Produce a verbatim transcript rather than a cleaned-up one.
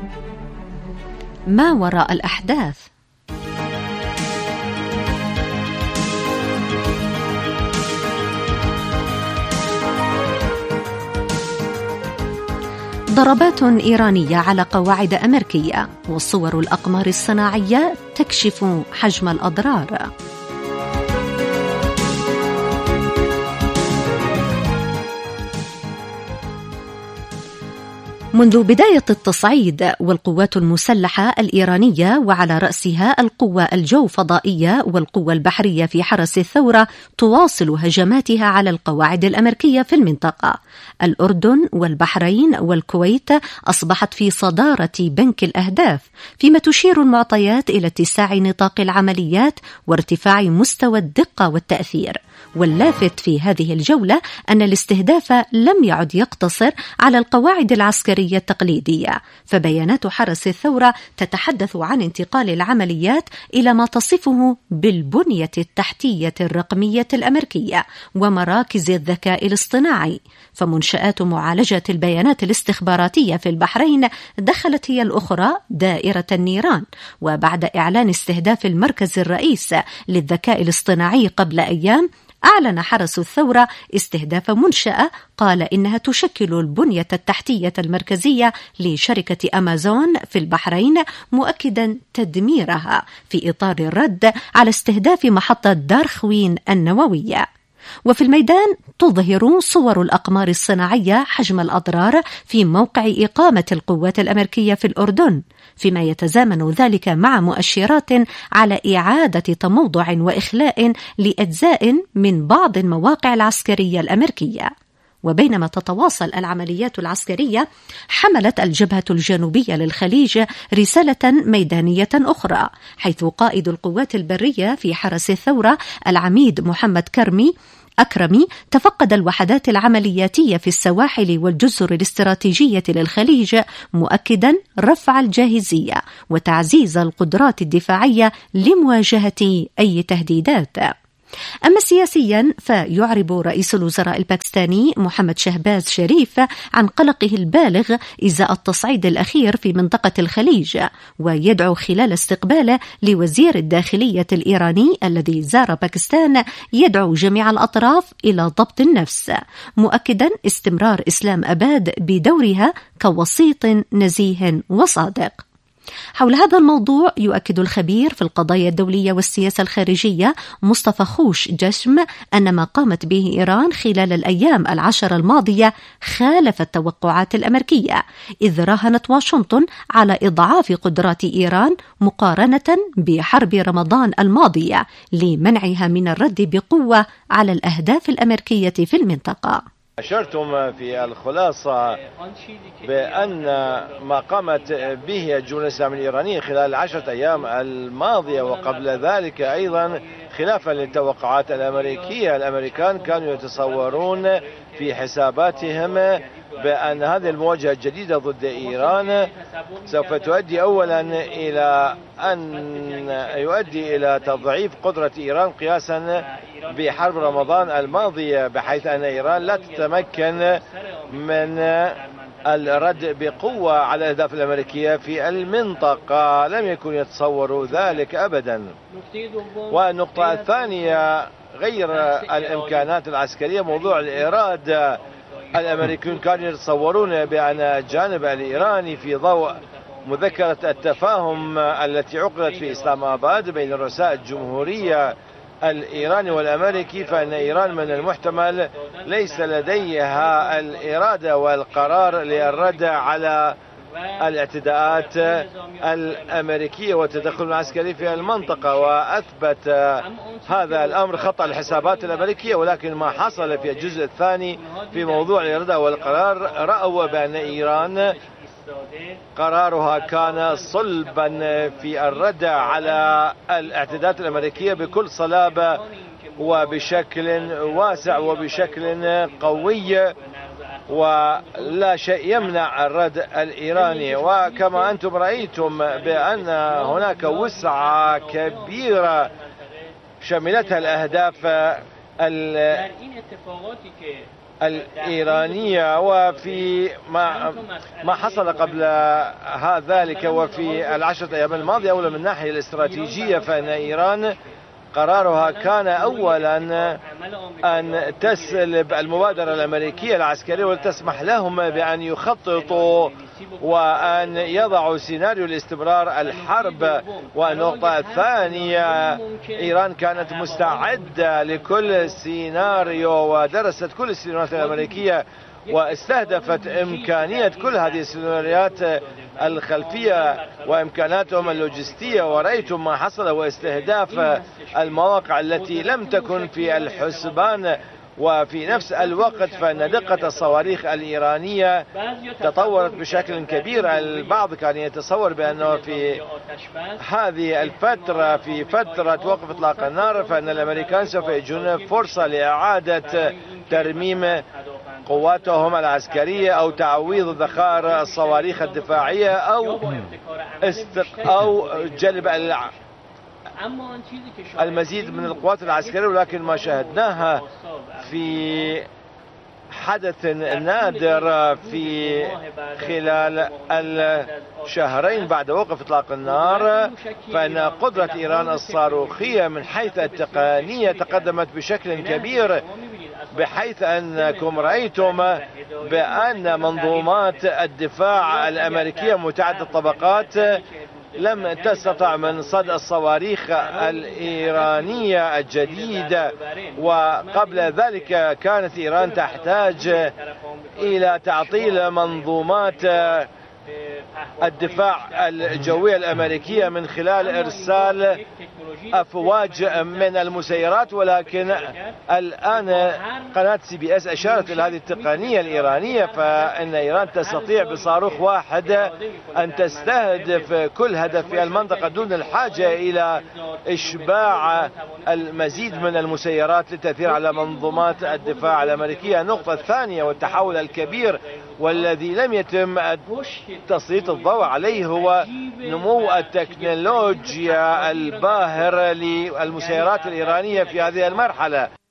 ما وراء الأحداث. ضربات إيرانية على قواعد أمريكية، وصور الأقمار الصناعية تكشف حجم الأضرار. منذ بداية التصعيد والقوات المسلحة الإيرانية وعلى رأسها القوة الجوفضائية والقوة البحرية في حرس الثورة تواصل هجماتها على القواعد الأمريكية في المنطقة. الأردن والبحرين والكويت أصبحت في صدارة بنك الأهداف، فيما تشير المعطيات إلى اتساع نطاق العمليات وارتفاع مستوى الدقة والتأثير. واللافت في هذه الجولة أن الاستهداف لم يعد يقتصر على القواعد العسكرية التقليدية، فبيانات حرس الثورة تتحدث عن انتقال العمليات إلى ما تصفه بالبنية التحتية الرقمية الأمريكية ومراكز الذكاء الاصطناعي. فمنشآت معالجة البيانات الاستخباراتية في البحرين دخلت هي الأخرى دائرة النيران، وبعد إعلان استهداف المركز الرئيس للذكاء الاصطناعي قبل أيام، أعلن حرس الثورة استهداف منشأة قال إنها تشكل البنية التحتية المركزية لشركة أمازون في البحرين، مؤكدا تدميرها في إطار الرد على استهداف محطة دارخوين النووية. وفي الميدان تظهر صور الأقمار الصناعية حجم الأضرار في موقع إقامة القوات الأمريكية في الأردن، فيما يتزامن ذلك مع مؤشرات على إعادة تموضع وإخلاء لأجزاء من بعض المواقع العسكرية الأمريكية. وبينما تتواصل العمليات العسكرية، حملت الجبهة الجنوبية للخليج رسالة ميدانية أخرى، حيث قائد القوات البرية في حرس الثورة العميد محمد كرمي أكرمي تفقد الوحدات العملياتية في السواحل والجزر الاستراتيجية للخليج، مؤكدا رفع الجاهزية وتعزيز القدرات الدفاعية لمواجهة أي تهديدات. أما سياسيا، فيعرب رئيس الوزراء الباكستاني محمد شهباز شريف عن قلقه البالغ إزاء التصعيد الأخير في منطقة الخليج، ويدعو خلال استقباله لوزير الداخلية الإيراني الذي زار باكستان يدعو جميع الأطراف إلى ضبط النفس، مؤكدا استمرار إسلام أباد بدورها كوسيط نزيه وصادق. حول هذا الموضوع يؤكد الخبير في القضايا الدولية والسياسة الخارجية مصطفى خوش جشم أن ما قامت به إيران خلال الأيام العشر الماضية خالف التوقعات الأمريكية، إذ راهنت واشنطن على إضعاف قدرات إيران مقارنة بحرب رمضان الماضية لمنعها من الرد بقوة على الأهداف الأمريكية في المنطقة. أشرتم في الخلاصة بأن ما قامت به الجمهورية الإسلامية الإيرانية خلال العشرة أيام الماضية وقبل ذلك أيضا خلافا للتوقعات الأمريكية. الأمريكان كانوا يتصورون في حساباتهم بأن هذه المواجهة الجديدة ضد إيران سوف تؤدي أولا إلى أن يؤدي إلى تضعيف قدرة إيران قياسا بحرب رمضان الماضية، بحيث أن إيران لا تتمكن من الرد بقوة على الأهداف الأمريكية في المنطقة. لم يكن يتصوروا ذلك أبدا. والنقطة الثانية غير الإمكانات العسكرية، موضوع الإرادة. الأمريكيون كانوا يتصورون بأن الجانب الإيراني في ضوء مذكرة التفاهم التي عقدت في إسلام آباد بين رؤساء الجمهورية الإيراني والأمريكي، فإن إيران من المحتمل ليس لديها الإرادة والقرار للرد على الاعتداءات الأمريكية والتدخل العسكري في المنطقة. وأثبت هذا الأمر خطأ الحسابات الأمريكية. ولكن ما حصل في الجزء الثاني في موضوع الإرادة والقرار، رأوا بأن إيران قرارها كان صلبا في الرد على الاعتداءات الأمريكية بكل صلابة وبشكل واسع وبشكل قوي، ولا شيء يمنع الرد الإيراني. وكما أنتم رأيتم بأن هناك وسعة كبيرة شملتها الأهداف الإيرانية وفي ما ما حصل قبل ذلك وفي العشرة أيام الماضية. أولا من الناحية الاستراتيجية فإن إيران قرارها كان أولا أن تسلب المبادرة الأمريكية العسكرية وتسمح لهم بأن يخططوا وأن يضعوا سيناريو لاستمرار الحرب. والنقطة الثانية إيران كانت مستعدة لكل سيناريو ودرست كل السيناريوهات الأمريكية واستهدفت إمكانية كل هذه السيناريوهات الخلفية وإمكاناتهم اللوجستية. ورأيتم ما حصل واستهداف المواقع التي لم تكن في الحسبان. وفي نفس الوقت فإن دقة الصواريخ الإيرانية تطورت بشكل كبير. البعض كان يتصور بأنه في هذه الفترة في فترة وقف إطلاق النار فإن الأمريكان سوف يجدون فرصة لإعادة ترميم قواتهم العسكرية أو تعويض ذخائر الصواريخ الدفاعية أو استق أو جلب المزيد من القوات العسكرية. ولكن ما شاهدناها في حدث نادر في خلال الشهرين بعد وقف إطلاق النار فإن قدرة إيران الصاروخية من حيث التقنية تقدمت بشكل كبير، بحيث أنكم رأيتم بأن منظومات الدفاع الأمريكية متعددة الطبقات لم تستطع من صد الصواريخ الإيرانية الجديدة. وقبل ذلك كانت إيران تحتاج إلى تعطيل منظومات الدفاع الجوية الأمريكية من خلال إرسال أفواج من المسيرات. ولكن الآن قناة سي بي اس أشارت إلى هذه التقنية الإيرانية، فإن إيران تستطيع بصاروخ واحد أن تستهدف كل هدف في المنطقة دون الحاجة إلى إشباع المزيد من المسيرات للتأثير على منظومات الدفاع الأمريكية. النقطة الثانية والتحول الكبير والذي لم يتم تسليط الضوء عليه هو نمو التكنولوجيا الباهر للمسيرات الإيرانية في هذه المرحلة.